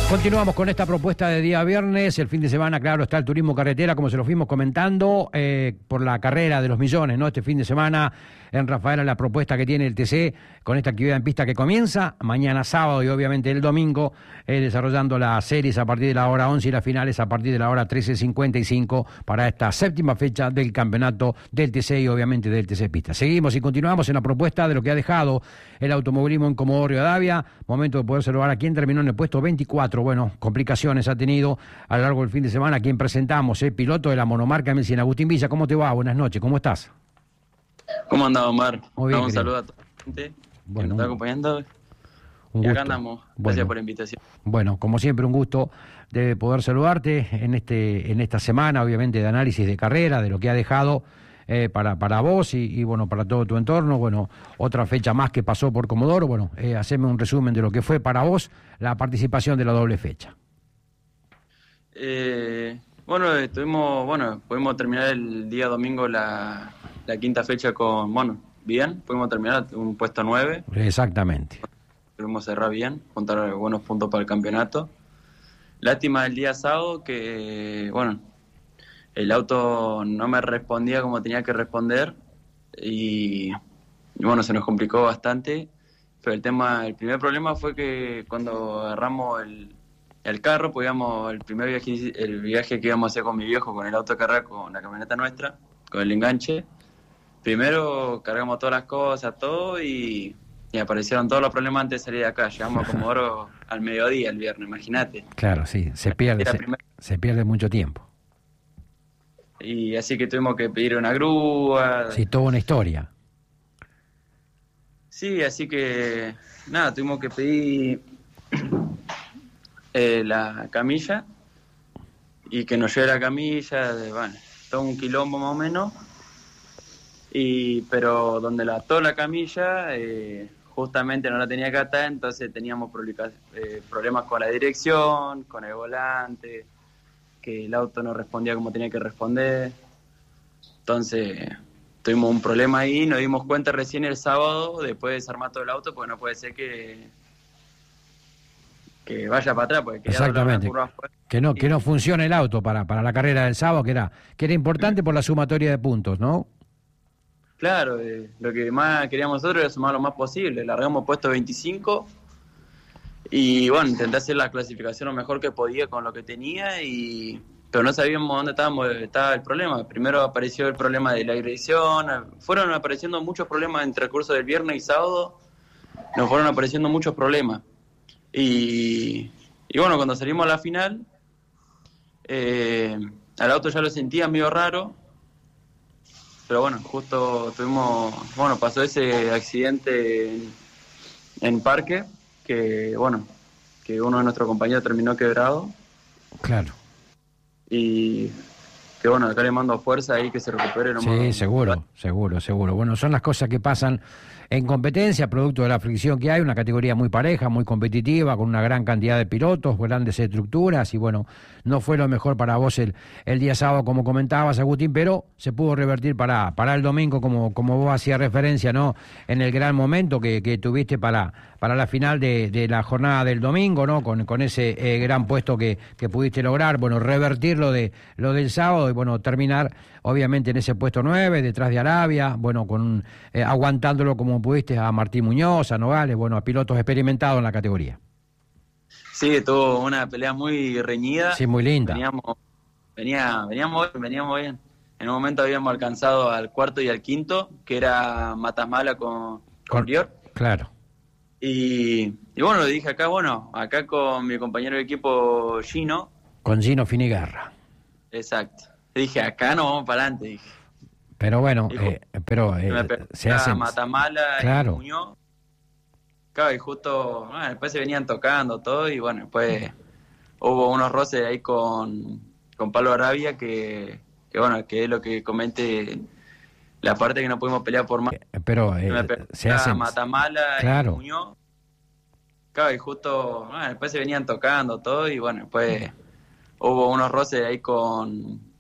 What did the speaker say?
Continuamos con esta propuesta de día viernes. El fin de semana, claro, está el turismo carretera, como se lo fuimos comentando, por la carrera de los millones, ¿no? Este fin de semana en Rafaela, la propuesta que tiene el TC con esta actividad en pista que comienza mañana sábado y obviamente el domingo, desarrollando las series a partir de la hora 11 y las finales a partir de la hora 13:55 para esta séptima fecha del campeonato del TC y obviamente del TC Pista. Seguimos y continuamos en la propuesta de lo que ha dejado el automovilismo en Comodoro Rivadavia. Momento de poder saludar a quien terminó en el puesto 24. Bueno, complicaciones ha tenido a lo largo del fin de semana. A quien presentamos, piloto de la monomarca 1100, Agustín Villa. ¿Cómo te va? Buenas noches, ¿cómo estás? ¿Cómo andás, Omar? Muy bien, un saludo a toda la gente que nos está acompañando. Un y acá gusto. andamos. Gracias por la invitación. Bueno, como siempre, un gusto de poder saludarte en esta semana, obviamente, de análisis de carrera, de lo que ha dejado para vos y bueno, para todo tu entorno. Bueno, otra fecha más que pasó por Comodoro. Bueno, haceme un resumen de lo que fue para vos la participación de la doble fecha. Pudimos terminar el día domingo la quinta fecha bien. Pudimos terminar un puesto 9. Exactamente. Pudimos cerrar bien, contar buenos puntos para el campeonato. Lástima el día sábado que, el auto no me respondía como tenía que responder y se nos complicó bastante. Pero el primer problema fue que cuando agarramos el carro, pues el viaje que íbamos a hacer con mi viejo, con el auto de carrera, con la camioneta nuestra, con el enganche, primero cargamos todas las cosas, todo, y aparecieron todos los problemas antes de salir de acá. Llegamos a Comodoro al mediodía el viernes, imagínate. Claro, sí, se pierde mucho tiempo. Y así que tuvimos que pedir una grúa. Sí, toda una historia. Sí, así que nada, tuvimos que pedir la camilla y que nos lleve la camilla, todo un quilombo más o menos. Pero donde la ató la camilla, justamente no la tenía que atar, entonces teníamos problemas con la dirección, con el volante, que el auto no respondía como tenía que responder. Entonces tuvimos un problema ahí, nos dimos cuenta recién el sábado, después de desarmar todo el auto, porque no puede ser que vaya para atrás, porque exactamente, que no funcione el auto para la carrera del sábado, que era importante por la sumatoria de puntos, ¿no? Claro, lo que más queríamos nosotros era sumar lo más posible. Largamos puesto 25 y intenté hacer la clasificación lo mejor que podía con lo que tenía, pero no sabíamos dónde estaba el problema. Primero apareció el problema de la agresión, fueron apareciendo muchos problemas entre el curso del viernes y sábado, nos fueron apareciendo muchos problemas. Y cuando salimos a la final, al auto ya lo sentía medio raro. Pero justo pasó ese accidente en parque, que uno de nuestros compañeros terminó quebrado. Claro. Y que acá le mando fuerza ahí, que se recupere. Sí, seguro. Bueno, son las cosas que pasan en competencia, producto de la fricción que hay, una categoría muy pareja, muy competitiva, con una gran cantidad de pilotos, grandes estructuras, y no fue lo mejor para vos el día sábado, como comentabas, Agustín, pero se pudo revertir para el domingo, como vos hacías referencia, ¿no? En el gran momento que tuviste para la final de la jornada del domingo, ¿no? Con ese gran puesto que pudiste lograr, revertir lo del sábado y terminar obviamente en ese puesto 9, detrás de Arabia, aguantándolo como pudiste a Martín Muñoz, a Nogales, a pilotos experimentados en la categoría. Sí, tuvo una pelea muy reñida. Sí, muy linda. Veníamos bien. En un momento habíamos alcanzado al cuarto y al quinto, que era Matasmala con Rior. Claro. Y le dije acá con mi compañero de equipo Gino. Con Gino Finigarra. Exacto. Dije, acá no vamos para adelante, dije. Pero se hace Matamala, claro. Y Muñoz. Claro, y justo después se venían tocando todo y después hubo unos roces ahí con Pablo Arabia que es lo que comenté, la parte que no pudimos pelear por más. Pero se hace Matamala, claro. Y Muñoz. Claro, y justo después se venían tocando todo y después hubo unos roces ahí con